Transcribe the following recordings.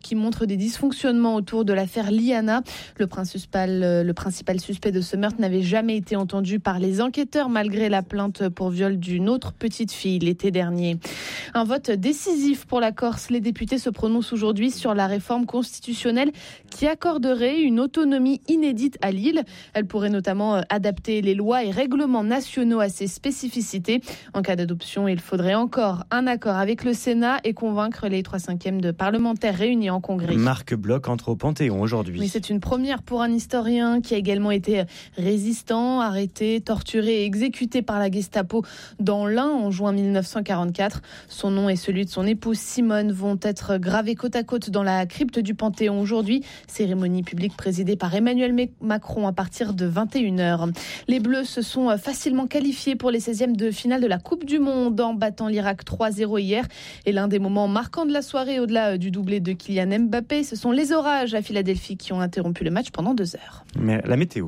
qui montre des dysfonctionnements autour de l'affaire Liana. Le principal suspect de ce meurtre n'avait jamais été entendu par les enquêteurs malgré la plainte pour viol d'une autre petite fille l'été dernier. Un vote décisif pour la Corse. Les députés se prononcent aujourd'hui sur la réforme constitutionnelle qui accorderait une autonomie inédite à l'île. Elle pourrait notamment adapter les lois et règlements nationaux à ses spécificités. En cas d'adoption, il faudrait encore un accord avec le Sénat et convaincre les 3/5 de parlementaires réunis en congrès. Marc Bloch entre au Panthéon aujourd'hui. Mais c'est une première pour un historien qui a également été résistant, arrêté, torturé et exécuté par la Gestapo dans l'Ain en juin 1944. Son nom et celui de son épouse Simone vont être gravés côte à côte dans la crypte du Panthéon aujourd'hui. Cérémonie publique présidée par Emmanuel Macron à partir de 21h. Les Bleus se sont facilement qualifiés pour les 16e de finale de la Coupe du Monde en battant l'Irak 3-0 hier. Et l'un des moments marquants de la soirée, au-delà du doublé de Kylian Mbappé, ce sont les orages à Philadelphie qui ont interrompu le match pendant 2 heures. Mais la météo.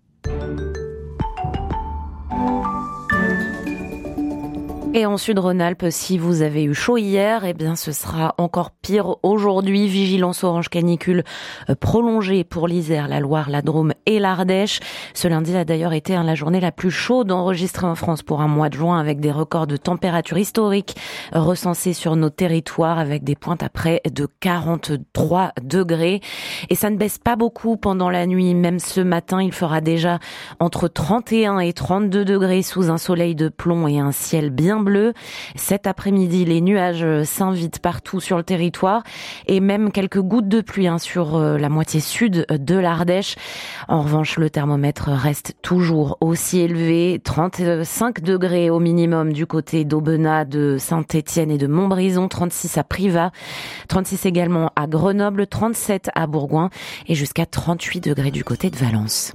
Et en Sud-Rhône-Alpes, si vous avez eu chaud hier, eh bien, ce sera encore pire aujourd'hui. Vigilance orange canicule prolongée pour l'Isère, la Loire, la Drôme et l'Ardèche. Ce lundi a d'ailleurs été la journée la plus chaude enregistrée en France pour un mois de juin, avec des records de température historiques recensés sur nos territoires, avec des pointes à près de 43 degrés. Et ça ne baisse pas beaucoup pendant la nuit. Même ce matin, il fera déjà entre 31 et 32 degrés sous un soleil de plomb et un ciel bien bleu. Cet après-midi, les nuages s'invitent partout sur le territoire et même quelques gouttes de pluie sur la moitié sud de l'Ardèche. En revanche, le thermomètre reste toujours aussi élevé, 35 degrés au minimum du côté d'Aubenas, de Saint-Étienne et de Montbrison, 36 à Privas, 36 également à Grenoble, 37 à Bourgoin et jusqu'à 38 degrés du côté de Valence.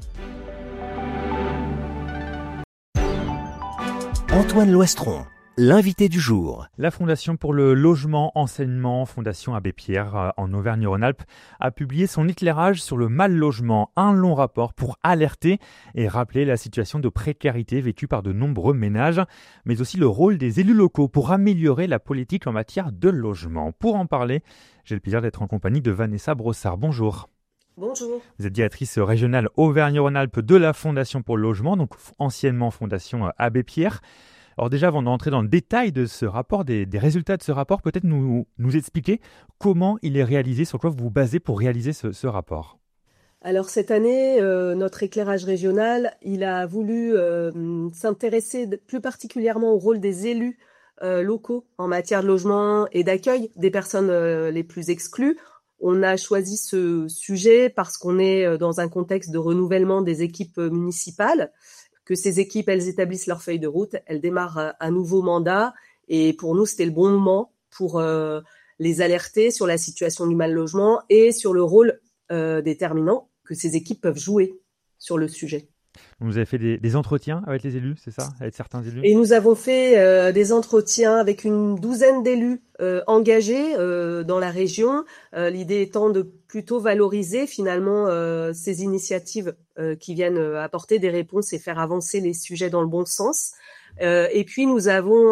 Antoine Loestron, l'invité du jour. La Fondation pour le logement enseignement, Fondation Abbé Pierre en Auvergne-Rhône-Alpes, a publié son éclairage sur le mal logement, un long rapport pour alerter et rappeler la situation de précarité vécue par de nombreux ménages, mais aussi le rôle des élus locaux pour améliorer la politique en matière de logement. Pour en parler, j'ai le plaisir d'être en compagnie de Vanessa Brossard. Bonjour. Bonjour. Vous êtes directrice régionale Auvergne-Rhône-Alpes de la Fondation pour le logement, donc anciennement Fondation Abbé Pierre. Alors déjà, avant d'entrer dans le détail de ce rapport, des résultats de ce rapport, peut-être nous expliquer comment il est réalisé, sur quoi vous vous basez pour réaliser ce rapport. Alors cette année, notre éclairage régional, il a voulu s'intéresser plus particulièrement au rôle des élus locaux en matière de logement et d'accueil des personnes les plus exclues. On a choisi ce sujet parce qu'on est dans un contexte de renouvellement des équipes municipales, que ces équipes, elles établissent leur feuille de route, elles démarrent un nouveau mandat et pour nous, c'était le bon moment pour les alerter sur la situation du mal logement et sur le rôle déterminant que ces équipes peuvent jouer sur le sujet. Vous avez fait des entretiens avec les élus, c'est ça, avec certains élus? Et nous avons fait des entretiens avec une douzaine d'élus engagés dans la région. L'idée étant de plutôt valoriser finalement ces initiatives qui viennent apporter des réponses et faire avancer les sujets dans le bon sens. Et puis nous avons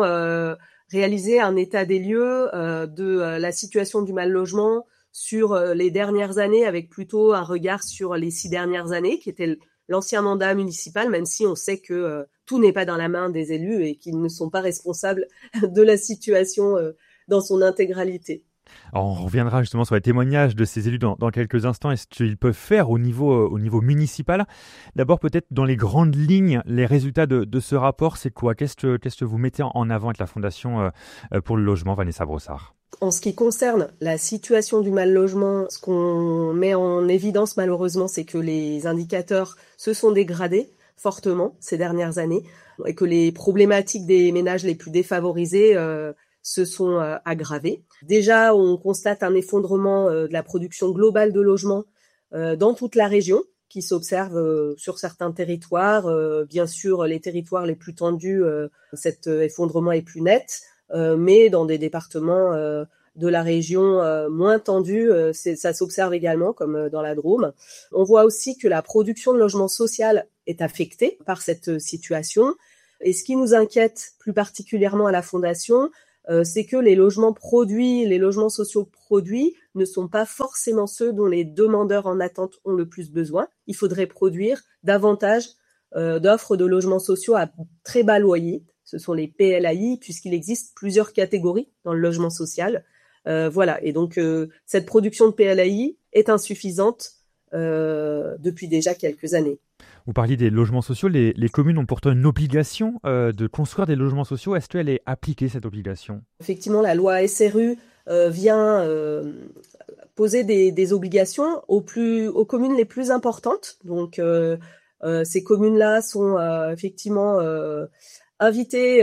réalisé un état des lieux de la situation du mal logement sur les dernières années, avec plutôt un regard sur les 6 dernières années, qui était l'ancien mandat municipal, même si on sait que tout n'est pas dans la main des élus et qu'ils ne sont pas responsables de la situation dans son intégralité. Alors on reviendra justement sur les témoignages de ces élus dans quelques instants et ce qu'ils peuvent faire au niveau municipal. D'abord, peut-être dans les grandes lignes, les résultats de ce rapport, c'est quoi? Qu'est-ce que vous mettez en avant avec la Fondation pour le logement, Vanessa Brossard? En ce qui concerne la situation du mal logement, ce qu'on met en évidence malheureusement, c'est que les indicateurs se sont dégradés fortement ces dernières années et que les problématiques des ménages les plus défavorisés se sont aggravées. Déjà, on constate un effondrement de la production globale de logements dans toute la région qui s'observe sur certains territoires. Bien sûr, les territoires les plus tendus, cet effondrement est plus net. Mais dans des départements de la région moins tendus, ça s'observe également, comme dans la Drôme. On voit aussi que la production de logement social est affectée par cette situation. Et ce qui nous inquiète plus particulièrement à la Fondation, c'est que les logements sociaux produits ne sont pas forcément ceux dont les demandeurs en attente ont le plus besoin. Il faudrait produire davantage d'offres de logements sociaux à très bas loyer. Ce sont les PLAI, puisqu'il existe plusieurs catégories dans le logement social. Voilà. Et donc, cette production de PLAI est insuffisante depuis déjà quelques années. Vous parliez des logements sociaux. Les communes ont pourtant une obligation de construire des logements sociaux. Est-ce qu'elle est appliquée, cette obligation ? Effectivement, la loi SRU vient poser des obligations aux communes les plus importantes. Donc, ces communes-là sont effectivement invitées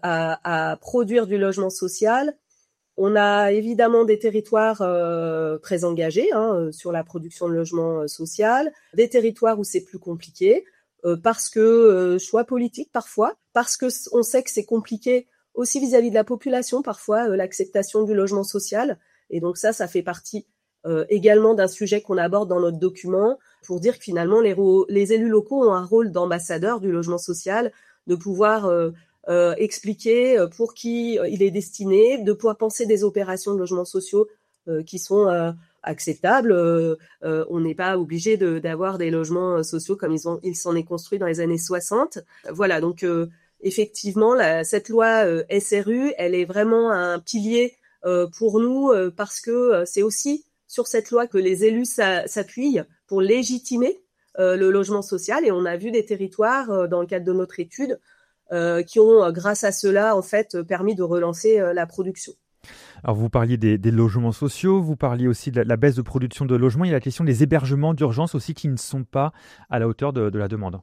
à produire du logement social. On a évidemment des territoires très engagés sur la production de logement social, des territoires où c'est plus compliqué, parce que choix politique parfois, parce que on sait que c'est compliqué aussi vis-à-vis de la population parfois, l'acceptation du logement social. Et donc ça fait partie également d'un sujet qu'on aborde dans notre document pour dire que finalement les élus locaux ont un rôle d'ambassadeur du logement social, de pouvoir expliquer pour qui il est destiné, de pouvoir penser des opérations de logements sociaux qui sont acceptables. On n'est pas obligé d'avoir des logements sociaux comme il s'en est construit dans les années 60. Voilà, donc effectivement, cette loi SRU, elle est vraiment un pilier pour nous parce que c'est aussi sur cette loi que les élus s'appuient pour légitimer le logement social. Et on a vu des territoires dans le cadre de notre étude qui ont, grâce à cela, en fait, permis de relancer la production. Alors, vous parliez des logements sociaux, vous parliez aussi de la baisse de production de logements. Il y a la question des hébergements d'urgence aussi qui ne sont pas à la hauteur de la demande.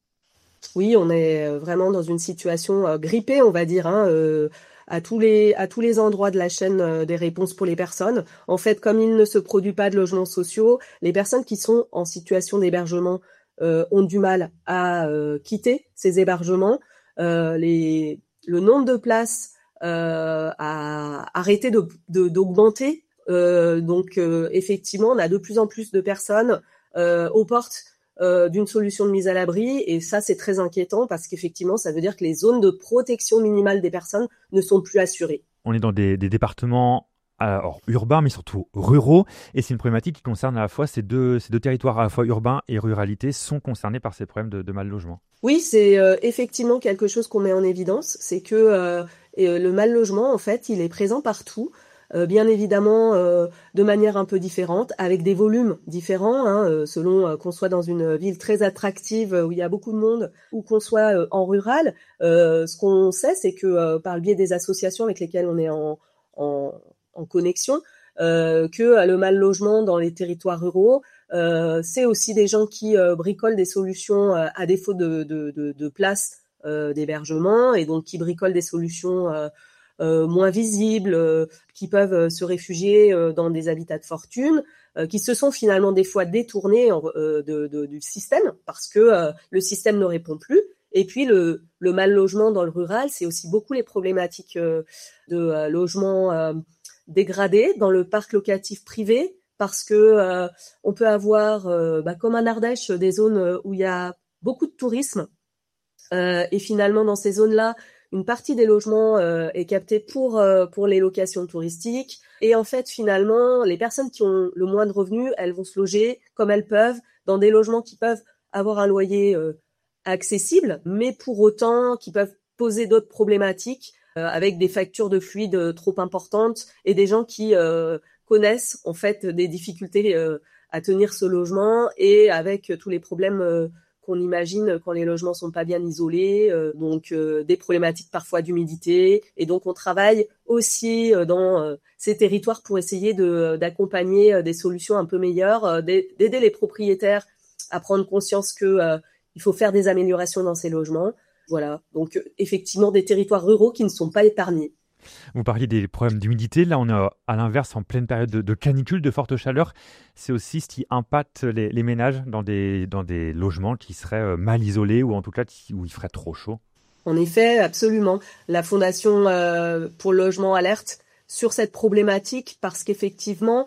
Oui, on est vraiment dans une situation grippée, on va dire, à tous les endroits de la chaîne des réponses pour les personnes. En fait, comme il ne se produit pas de logements sociaux, les personnes qui sont en situation d'hébergement ont du mal à quitter ces hébergements. Le nombre de places a arrêté d'augmenter. Donc, effectivement, on a de plus en plus de personnes aux portes d'une solution de mise à l'abri. Et ça, c'est très inquiétant parce qu'effectivement, ça veut dire que les zones de protection minimale des personnes ne sont plus assurées. On est dans des départements urbains, mais surtout ruraux. Et c'est une problématique qui concerne à la fois ces deux territoires, à la fois urbains et ruralité, sont concernés par ces problèmes de mal logement. Oui, c'est effectivement quelque chose qu'on met en évidence. C'est que le mal logement, en fait, il est présent partout. Bien évidemment de manière un peu différente, avec des volumes différents, selon qu'on soit dans une ville très attractive où il y a beaucoup de monde ou qu'on soit en rural. Ce qu'on sait, c'est que par le biais des associations avec lesquelles on est en connexion, que le mal logement dans les territoires ruraux, c'est aussi des gens qui bricolent des solutions à défaut de place d'hébergement et donc qui bricolent des solutions moins visibles, qui peuvent se réfugier dans des habitats de fortune, qui se sont finalement des fois détournés du système parce que le système ne répond plus. Et puis le mal logement dans le rural, c'est aussi beaucoup les problématiques de logements dégradés dans le parc locatif privé parce que on peut avoir, comme en Ardèche, des zones où il y a beaucoup de tourisme et finalement dans ces zones-là, une partie des logements est captée pour les locations touristiques. Et en fait, finalement, les personnes qui ont le moins de revenus, elles vont se loger comme elles peuvent dans des logements qui peuvent avoir un loyer accessible, mais pour autant qui peuvent poser d'autres problématiques avec des factures de fluide trop importantes et des gens qui connaissent en fait des difficultés à tenir ce logement et avec tous les problèmes qu'on imagine quand les logements sont pas bien isolés, donc des problématiques parfois d'humidité. Et donc on travaille aussi dans ces territoires pour essayer d'accompagner des solutions un peu meilleures, d'aider les propriétaires à prendre conscience que il faut faire des améliorations dans ces logements. Voilà, donc effectivement des territoires ruraux qui ne sont pas épargnés. Vous parliez des problèmes d'humidité. Là, on est à l'inverse en pleine période de canicule, de forte chaleur. C'est aussi ce qui impacte les ménages dans des logements qui seraient mal isolés ou en tout cas où il ferait trop chaud. En effet, absolument. La Fondation pour le logement alerte sur cette problématique parce qu'effectivement,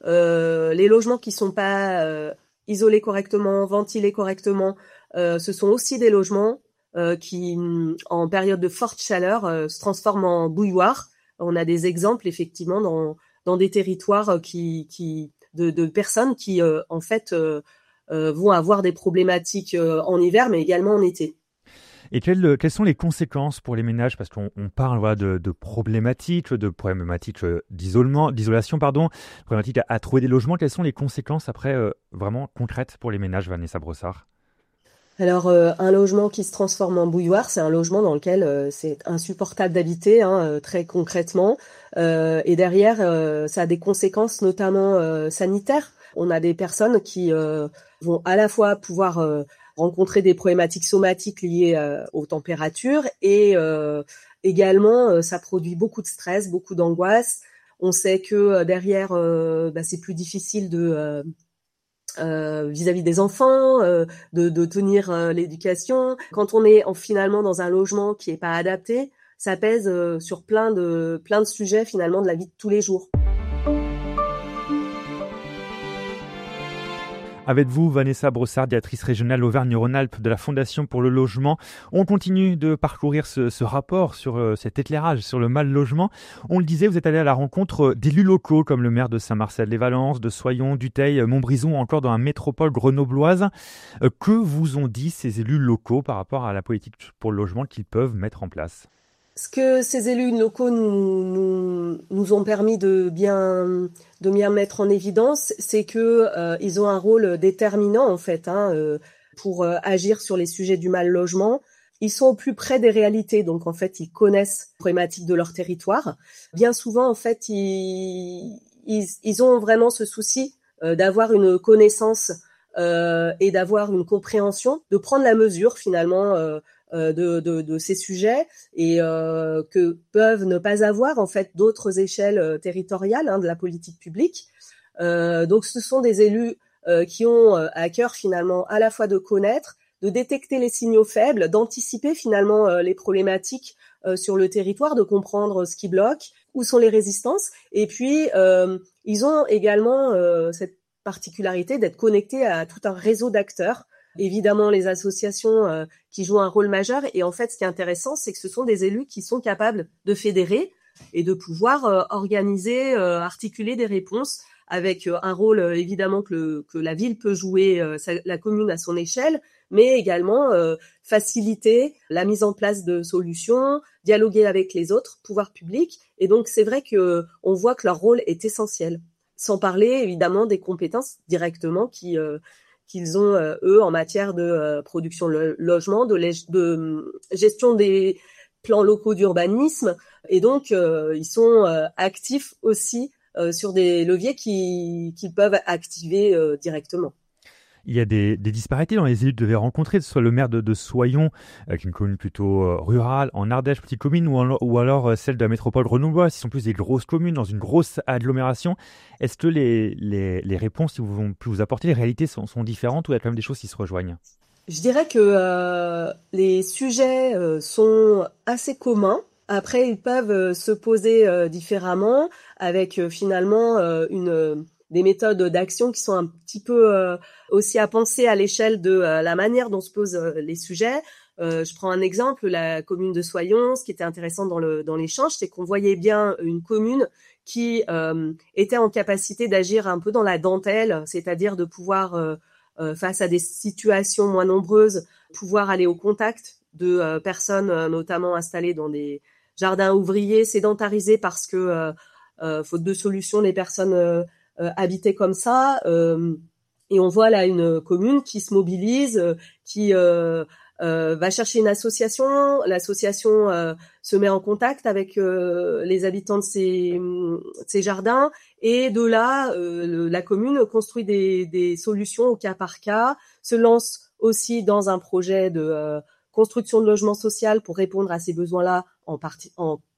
les logements qui sont pas isolés correctement, ventilés correctement, ce sont aussi des logements qui, en période de forte chaleur, se transforment en bouilloire. On a des exemples, effectivement, dans des territoires de personnes qui en fait vont avoir des problématiques en hiver, mais également en été. Et quelles sont les conséquences pour les ménages? Parce qu'on parle de problématiques d'isolation, problématiques à trouver des logements. Quelles sont les conséquences après vraiment concrètes pour les ménages, Vanessa Brossard? Alors, un logement qui se transforme en bouilloire, c'est un logement dans lequel c'est insupportable d'habiter, très concrètement. Et derrière, ça a des conséquences notamment sanitaires. On a des personnes qui vont à la fois pouvoir rencontrer des problématiques somatiques liées aux températures et également, ça produit beaucoup de stress, beaucoup d'angoisse. On sait que derrière, c'est plus difficile vis-à-vis des enfants, de tenir l'éducation. Quand on est finalement dans un logement qui est pas adapté, ça pèse sur plein de sujets finalement de la vie de tous les jours. Avec vous, Vanessa Brossard, directrice régionale Auvergne-Rhône-Alpes de la Fondation pour le logement. On continue de parcourir ce rapport sur cet éclairage sur le mal logement. On le disait, vous êtes allé à la rencontre d'élus locaux comme le maire de Saint-Marcel-les-Valences, de Soyons, Dutheil, Montbrison ou encore dans la métropole grenobloise. Que vous ont dit ces élus locaux par rapport à la politique pour le logement qu'ils peuvent mettre en place? Ce que ces élus locaux nous ont permis de bien mettre en évidence, c'est que ils ont un rôle déterminant en fait pour agir sur les sujets du mal logement. Ils sont au plus près des réalités, donc en fait ils connaissent les problématiques de leur territoire. Bien souvent en fait ils ont vraiment ce souci d'avoir une connaissance et d'avoir une compréhension, de prendre la mesure finalement de ces sujets et que peuvent ne pas avoir en fait d'autres échelles territoriales de la politique publique. Donc ce sont des élus qui ont à cœur finalement à la fois de connaître, de détecter les signaux faibles, d'anticiper finalement les problématiques sur le territoire, de comprendre ce qui bloque, où sont les résistances. Et puis ils ont également cette particularité d'être connectés à tout un réseau d'acteurs. Évidemment, les associations qui jouent un rôle majeur. Et en fait, ce qui est intéressant, c'est que ce sont des élus qui sont capables de fédérer et de pouvoir organiser, articuler des réponses avec un rôle évidemment que la ville peut jouer, la commune à son échelle, mais également faciliter la mise en place de solutions, dialoguer avec les autres pouvoirs publics. Et donc, c'est vrai que on voit que leur rôle est essentiel. Sans parler évidemment des compétences directement qu'ils ont, eux, en matière de production de logement, de gestion des plans locaux d'urbanisme. Et donc, ils sont actifs aussi sur des leviers qu'ils peuvent activer directement. Il y a des disparités dans les élus que vous devez rencontrer, que ce soit le maire de Soyons, qui est une commune plutôt rurale, en Ardèche, petite commune, ou alors celle de la métropole grenobloise, qui sont plus des grosses communes, dans une grosse agglomération. Est-ce que les réponses qui vont vous apporter, les réalités sont différentes ou il y a quand même des choses qui se rejoignent? Je dirais que les sujets sont assez communs. Après, ils peuvent se poser différemment, avec finalement des méthodes d'action qui sont un petit peu aussi à penser à l'échelle de la manière dont se posent les sujets. Je prends un exemple, la commune de Soyons. Ce qui était intéressant dans l'échange, c'est qu'on voyait bien une commune qui était en capacité d'agir un peu dans la dentelle, c'est-à-dire de pouvoir, face à des situations moins nombreuses, pouvoir aller au contact de personnes notamment installées dans des jardins ouvriers sédentarisés parce que, faute de solution, les personnes habiter comme ça, et on voit là une commune qui se mobilise, qui va chercher une association. L'association se met en contact avec les habitants de ces jardins, et de là, la commune construit des solutions au cas par cas, se lance aussi dans un projet de construction de logement social pour répondre à ces besoins-là en partie.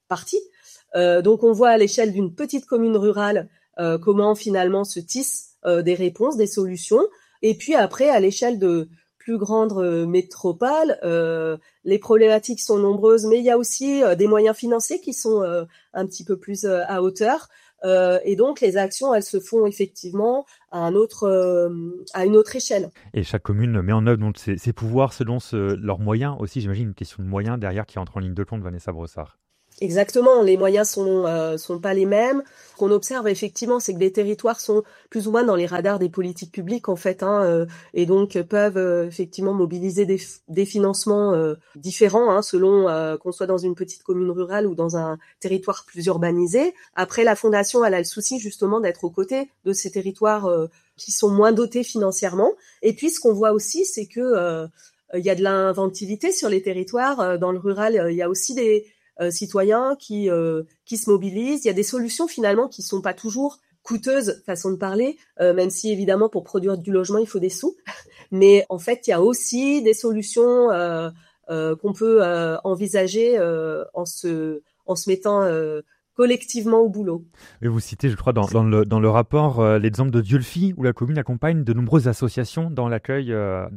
Donc on voit à l'échelle d'une petite commune rurale comment finalement se tissent des réponses, des solutions. Et puis après, à l'échelle de plus grandes métropoles, les problématiques sont nombreuses, mais il y a aussi des moyens financiers qui sont un petit peu plus à hauteur. Et donc les actions, elles se font effectivement à une autre échelle. Et chaque commune met en œuvre donc ses pouvoirs selon leurs moyens aussi, j'imagine, une question de moyens derrière qui entre en ligne de compte, Vanessa Brossard. Exactement, les moyens sont pas les mêmes. Ce qu'on observe effectivement, c'est que les territoires sont plus ou moins dans les radars des politiques publiques en fait, et donc peuvent effectivement mobiliser des financements différents selon qu'on soit dans une petite commune rurale ou dans un territoire plus urbanisé. Après, la fondation, elle a le souci justement d'être aux côtés de ces territoires qui sont moins dotés financièrement. Et puis, ce qu'on voit aussi, c'est que il y a de l'inventivité sur les territoires. Dans le rural, il y a aussi des citoyens qui se mobilisent. Il y a des solutions finalement qui sont pas toujours coûteuses, façon de parler, même si évidemment pour produire du logement il faut des sous. Mais en fait il y a aussi des solutions qu'on peut envisager en se mettant collectivement au boulot. Et vous citez, je crois, dans le rapport l'exemple de Dieulefit où la commune accompagne de nombreuses associations dans l'accueil.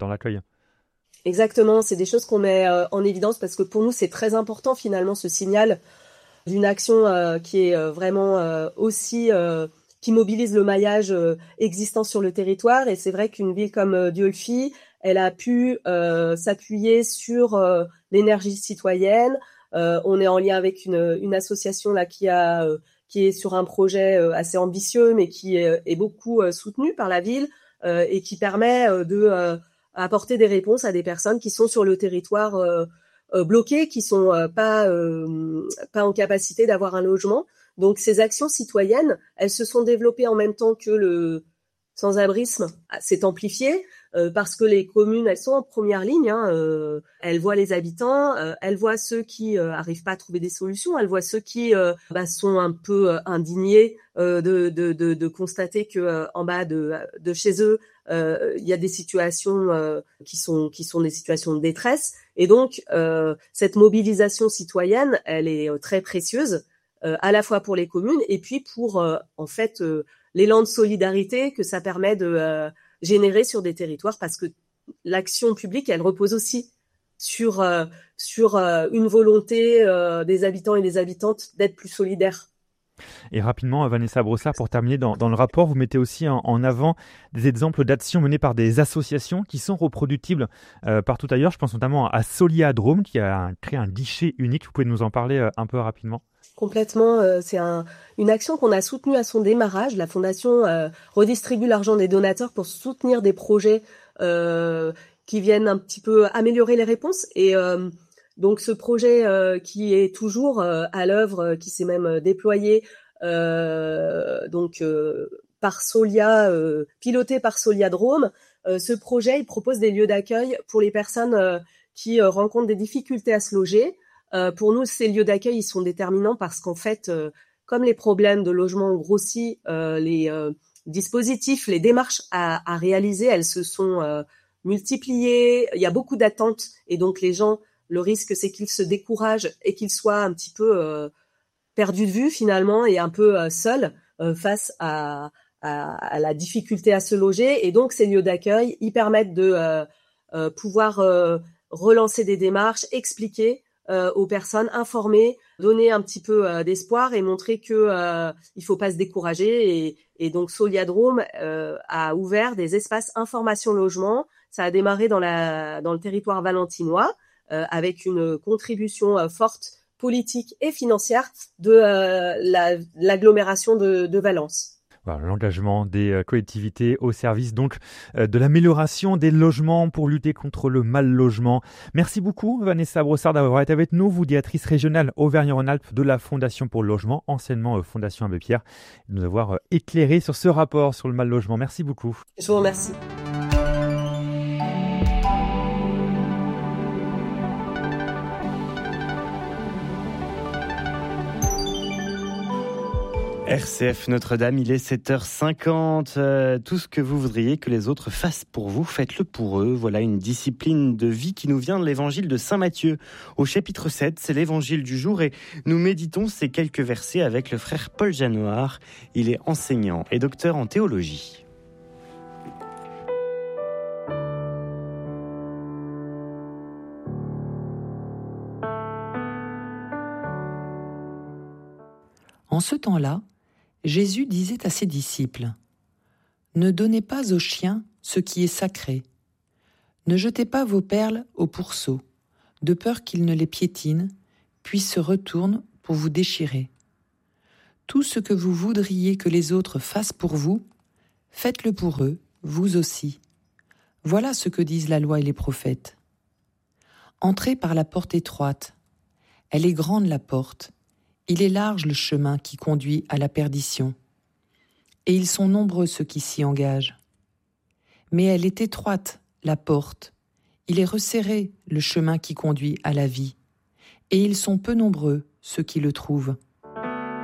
Exactement, c'est des choses qu'on met en évidence parce que pour nous c'est très important finalement ce signal d'une action qui est vraiment aussi qui mobilise le maillage existant sur le territoire. Et c'est vrai qu'une ville comme Dieulefit, elle a pu s'appuyer sur l'énergie citoyenne. On est en lien avec une association là qui est sur un projet assez ambitieux mais qui est beaucoup soutenu par la ville et qui permet de apporter des réponses à des personnes qui sont sur le territoire bloquées, qui sont pas en capacité d'avoir un logement. Donc ces actions citoyennes, elles se sont développées en même temps que le sans-abrisme s'est amplifié parce que les communes, elles sont en première ligne. Elles voient les habitants, elles voient ceux qui arrivent pas à trouver des solutions, elles voient ceux qui sont un peu indignés de constater que en bas de chez eux il y a des situations qui sont des situations de détresse. Et donc cette mobilisation citoyenne, elle est très précieuse à la fois pour les communes et puis pour en fait l'élan de solidarité que ça permet de générer sur des territoires, parce que l'action publique, elle repose aussi sur une volonté des habitants et des habitantes d'être plus solidaires. Et rapidement, Vanessa Brossard, pour terminer, dans le rapport, vous mettez aussi en avant des exemples d'actions menées par des associations qui sont reproductibles partout ailleurs. Je pense notamment à Solia Drôme qui a créé un guichet unique. Vous pouvez nous en parler un peu rapidement ? Complètement, c'est une action qu'on a soutenue à son démarrage. La Fondation redistribue l'argent des donateurs pour soutenir des projets qui viennent un petit peu améliorer les réponses. Et donc ce projet qui est toujours à l'œuvre, qui s'est même déployé par Solia, piloté par Solia Drôme, ce projet il propose des lieux d'accueil pour les personnes qui rencontrent des difficultés à se loger. Pour nous, ces lieux d'accueil, ils sont déterminants parce qu'en fait, comme les problèmes de logement ont grossi, les dispositifs, les démarches à réaliser, elles se sont multipliées. Il y a beaucoup d'attentes et donc les gens, le risque, c'est qu'ils se découragent et qu'ils soient un petit peu perdus de vue finalement et un peu seuls face à la difficulté à se loger. Et donc, ces lieux d'accueil, ils permettent de pouvoir relancer des démarches, expliquer aux personnes, informer, donner un petit peu d'espoir et montrer que il faut pas se décourager. Et donc Solia Drôme a ouvert des espaces information logement. Ça a démarré dans le territoire valentinois avec une contribution forte politique et financière de l'agglomération de Valence. Voilà, l'engagement des collectivités au service donc de l'amélioration des logements pour lutter contre le mal logement. Merci beaucoup Vanessa Brossard d'avoir été avec nous, vous directrice régionale Auvergne-Rhône-Alpes de la Fondation pour le logement, anciennement Fondation Abbé Pierre, de nous avoir éclairé sur ce rapport sur le mal logement. Merci beaucoup. Je vous remercie. RCF Notre-Dame, il est 7h50. Tout ce que vous voudriez que les autres fassent pour vous, faites-le pour eux. Voilà une discipline de vie qui nous vient de l'évangile de Saint Matthieu. Au chapitre 7, c'est l'évangile du jour et nous méditons ces quelques versets avec le frère Paul Janoir. Il est enseignant et docteur en théologie. En ce temps-là, Jésus disait à ses disciples : « Ne donnez pas aux chiens ce qui est sacré. Ne jetez pas vos perles aux pourceaux, de peur qu'ils ne les piétinent, puis se retournent pour pour vous déchirer. Tout ce que vous voudriez que les autres fassent pour vous, faites-le pour eux, vous aussi. Voilà ce que disent la loi et les prophètes. Entrez par la porte étroite. Elle est grande la porte. Il est large le chemin qui conduit à la perdition. Et ils sont nombreux ceux qui s'y engagent. Mais elle est étroite, la porte. Il est resserré le chemin qui conduit à la vie. Et ils sont peu nombreux ceux qui le trouvent.